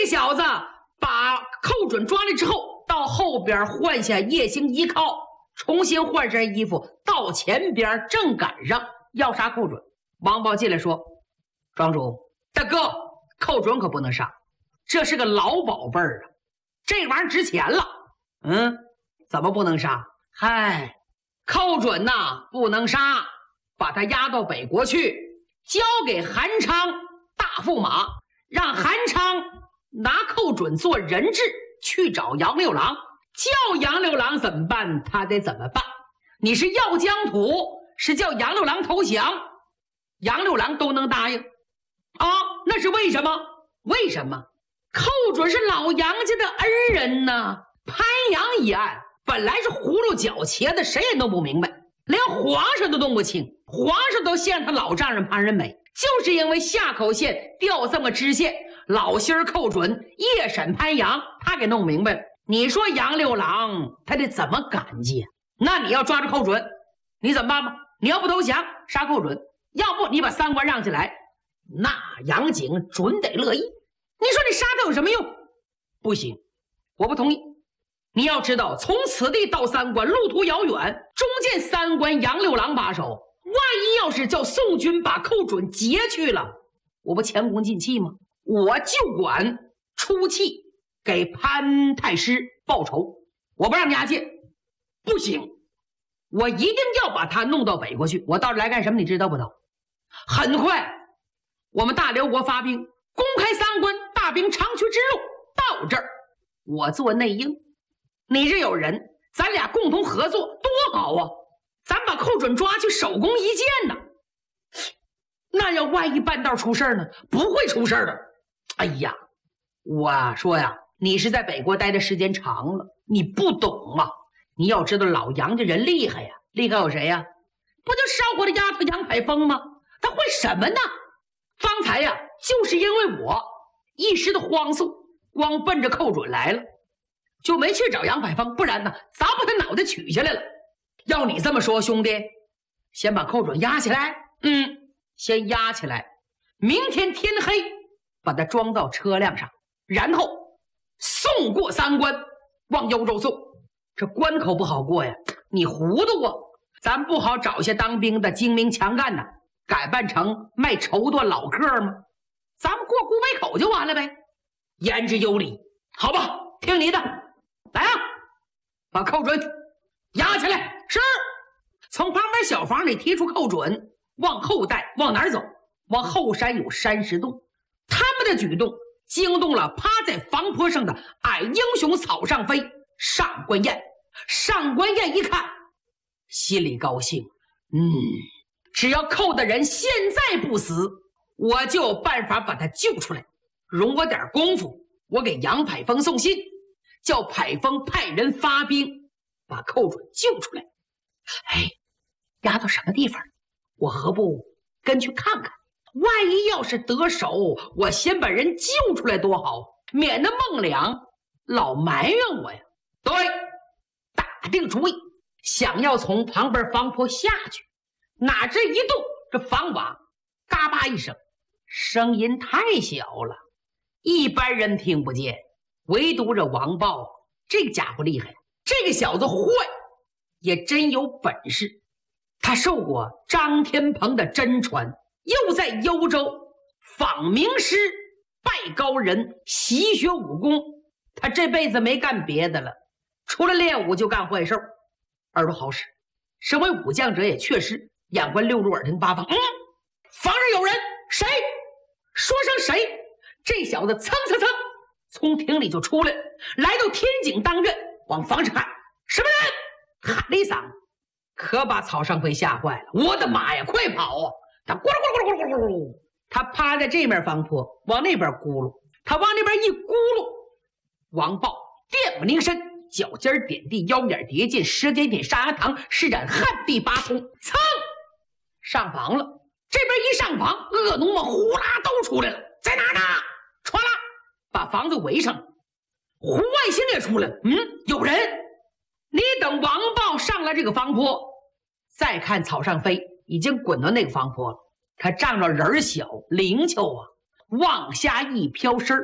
个小子把寇准抓来之后，到后边换下夜行衣靠，重新换身衣服，到前边正赶上要杀寇准。王豹进来说：“庄主大哥，寇准可不能杀，这是个老宝贝儿啊，这玩意儿值钱了。”怎么不能杀？嗨，寇准呐，不能杀，把他押到北国去，交给韩昌大驸马，让韩昌拿寇准做人质去找杨六郎，叫杨六郎怎么办他得怎么办。你是要疆土，是叫杨六郎投降，杨六郎都能答应啊？那是为什么？为什么？寇准是老杨家的恩人呢。潘阳一案本来是葫芦搅茄子，谁也弄不明白，连皇上都弄不清，皇上都羡他老丈人潘仁美，就是因为夏口县调这么知县，老心儿寇准夜审潘阳，他给弄明白了。你说杨六郎他得怎么感激？那你要抓住寇准，你怎么办吧？你要不投降杀寇准，要不你把三关让起来，那杨景准得乐意。你说你杀他有什么用？不行，我不同意。你要知道，从此地到三关路途遥远，中间三关杨六郎把守，万一要是叫宋军把寇准劫去了，我不前功尽弃吗？我就管出气给潘太师报仇，我不让押解，不行，我一定要把他弄到北国去。我到这来干什么？你知道不？很快，我们大辽国发兵攻开三关，大兵长驱直入，到这儿我做内应。你这有人，咱俩共同合作多好啊！咱把寇准抓去，手工一箭呢。那要万一半道出事呢？不会出事的。哎呀，我说呀，你是在北国待的时间长了，你不懂啊。你要知道老杨家人厉害呀，厉害有谁呀？不就烧火的丫头杨海峰吗？他会什么呢？方才呀，就是因为我一时的慌速，光奔着寇准来了，就没去找杨海峰，不然呢，早把他脑袋取下来了。要你这么说，兄弟，先把寇准押起来，先押起来，明天天黑把他装到车辆上，然后送过三关，往幽州送。这关口不好过呀，你糊涂啊！咱不好找些当兵的精明强干的，改扮成卖绸缎老客吗？咱们过古北口就完了呗。言之有理，好吧，听你的。来啊，把寇准押起来。是。从旁边小房里提出寇准，往后带，往哪儿走？往后山有山石洞。他们的举动惊动了趴在房坡上的矮英雄草上飞上官燕。上官燕一看，心里高兴，只要寇的人现在不死，我就有办法把他救出来。容我点功夫，我给杨排风送信，叫排风派人发兵把寇准救出来。哎，押到什么地方？我何不跟去看看？万一要是得手，我先把人救出来多好，免得孟良老埋怨我呀。对，打定主意，想要从旁边房坡下去，哪知一动，这房瓦嘎巴一声，声音太小了，一般人听不见，唯独这王豹这个家伙厉害，这个小子坏，也真有本事。他受过张天鹏的真传，又在幽州访名师，拜高人，习学武功。他这辈子没干别的了，除了练武就干坏事。耳朵好使，身为武将者也确实眼观六路，耳听八方。房上有人，谁？说声谁？这小子蹭蹭蹭从亭里就出来，来到天井当院，往房上喊：什么人？喊了一嗓子，可把草上飞吓坏了。我的妈呀，快跑啊！他咕噜咕噜咕噜咕噜咕噜，他趴在这面房坡，往那边咕噜，他往那边一咕噜，王豹电不凝身，脚尖点地，腰眼叠进，舌尖点沙牙糖，施展旱地拔葱，噌上房了。这边一上房，恶奴们呼啦都出来了，在哪呢？唰啦把房子围上了。胡万兴也出来了，有人。你等王豹上了这个房坡，再看草上飞已经滚到那个房坡了，他仗着人小灵巧啊，往下一飘身，